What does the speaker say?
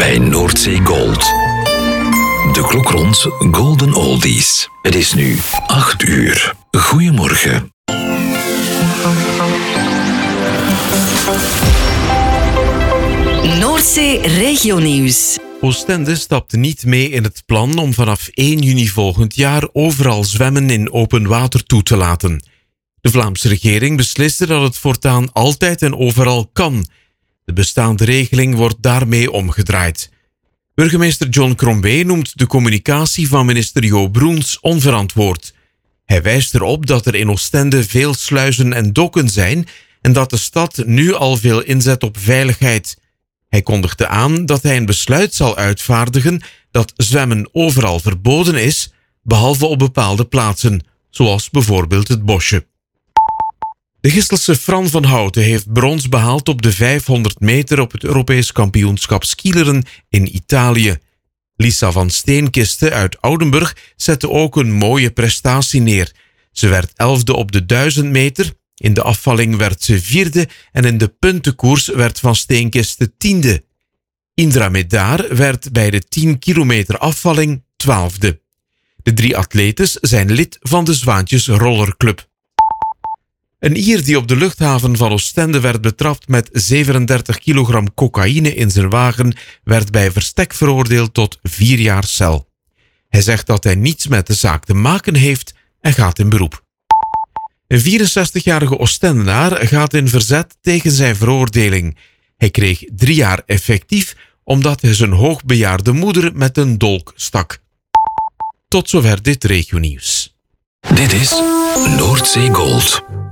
bij Noordzee Gold. De klok rond Golden Oldies. Het is nu 8 uur. Goedemorgen. Noordzee Regionieuws. Oostende stapt niet mee in het plan om vanaf 1 juni volgend jaar overal zwemmen in open water toe te laten. De Vlaamse regering besliste dat het voortaan altijd en overal kan. De bestaande regeling wordt daarmee omgedraaid. Burgemeester John Crombé noemt de communicatie van minister Jo Broens onverantwoord. Hij wijst erop dat er in Oostende veel sluizen en dokken zijn en dat de stad nu al veel inzet op veiligheid. Hij kondigde aan dat hij een besluit zal uitvaardigen dat zwemmen overal verboden is, behalve op bepaalde plaatsen, zoals bijvoorbeeld het bosje. De Gistelse Fran van Houten heeft brons behaald op de 500 meter op het Europees kampioenschap skileren in Italië. Lisa van Steenkiste uit Oudenburg zette ook een mooie prestatie neer. Ze werd 11e op de 1000 meter, in de afvalling werd ze 4e en in de puntenkoers werd Van Steenkiste 10e. Indra Medar werd bij de 10 kilometer afvalling 12e. De 3 atletes zijn lid van de Zwaantjes Rollerclub. Een Ier die op de luchthaven van Oostende werd betrapt met 37 kilogram cocaïne in zijn wagen, werd bij verstek veroordeeld tot 4 jaar cel. Hij zegt dat hij niets met de zaak te maken heeft en gaat in beroep. Een 64-jarige Oostendenaar gaat in verzet tegen zijn veroordeling. Hij kreeg 3 jaar effectief omdat hij zijn hoogbejaarde moeder met een dolk stak. Tot zover dit regionieuws. Dit is Noordzee Gold.